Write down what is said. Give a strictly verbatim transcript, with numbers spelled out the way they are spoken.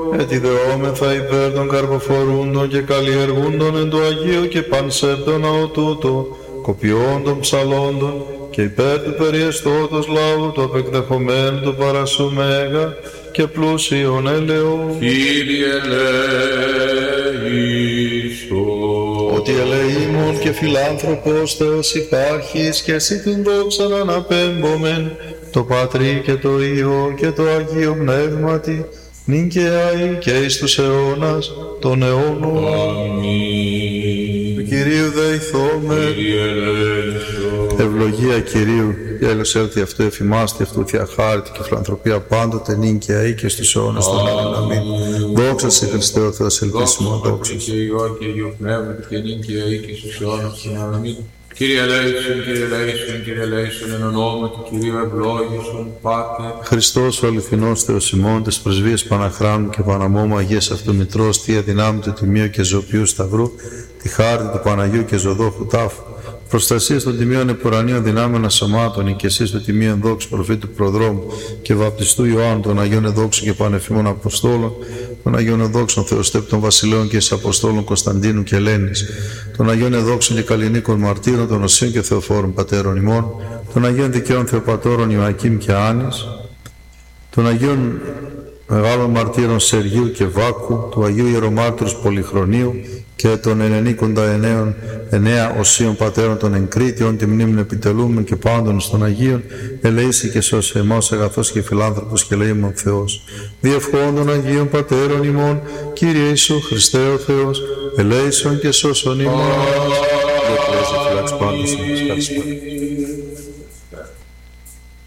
ετιδεόμεθα υπέρ των καρποφορούντων και καλλιεργούντων εν το Αγίο και πανσέπτων αοτούτο, κοπιών των ψαλόντων και υπέρ του περιεστώτος λαού το απεκδεχομένου του παρασού μέγα και πλούσιον έλεο. Κύριε ελέησον. Ότι ελεήμων και φιλάνθρωπος Θεός υπάρχεις και εσύ την δόξα να αναπέμπομεν το Πατρί και το Υιό και το Αγίο Πνεύματι νυν και αεί και εις τους αιώνας των αιώνων. Αμήν. Του Κυρίου δεηθώμε. Κύριε ελέησον. Ευλογία Κυρίου, γέλος έλθει αυτού εφημάστη αυτού διαχάρητη και φιλανθρωπία πάντοτε νυν και αεί και στους αιώνας των αιώνων. Αμήν. Δόξα σε Χριστέ ο Θεός ελπίσιμο, δόξα. Και Υιό και Υιό Πνεύματι και νυν και αεί και στους αιώνας των αιώνων. Αμήν. Κύριε ελέησον, Κύριε ελέησον, Κύριε ελέησον, εν ονόματι Κυρίου ευλόγησον, Πάτερ. Χριστός ο αληθινός Θεός ημών, τες πρεσβείες Παναχράμου και Παναμόμου Αγίας Αυτού Μητρός, Θεία Δυνάμει του Τιμίου και Ζωοποιού Σταυρού, τη χάρτη του Παναγιού και Ζωδόχου Τάφου, προστασίας των τιμίων επουρανίων δυνάμεων σωμάτων, οικεσίες του τιμίων δόξου προφήτου προδρόμου και βαπτιστού Ιωάννου, των Αγίων Εδόξων και Πανεφήμων Αποστόλων, των Αγίων Εδόξων Θεοστέπτων Βασιλέων και εις Αποστόλων Κωνσταντίνου και Ελένης, των Αγίων Εδόξων και Καλλινίκων Μαρτύρων, των Οσίων και Θεοφόρων Πατέρων ημών, των Αγίων Δικαίων Θεοπατώρων Ιωακήμ και Άνης, των Αγίων Μεγάλων Μαρτύρων Σεργίου και Βάκου, του Αγίου Ιερομάρτυρους Πολυχρονίου και των ενενήκοντα εννέα, εννέα Οσίων Πατέρων των Εγκρίτιων, τη μνήμη επιτελούμεν και πάντων των Αγίων, ελεήσει και σώσε εμάς αγαθός και φιλάνθρωπος και ελεήμων Θεός. Διευχών των Αγίων Πατέρων ημών, Κύριε Ιησού Χριστέ ο Θεός, ελέησον και σώσον ημών. Διε Πρέσβη, φυλάξ πάντως,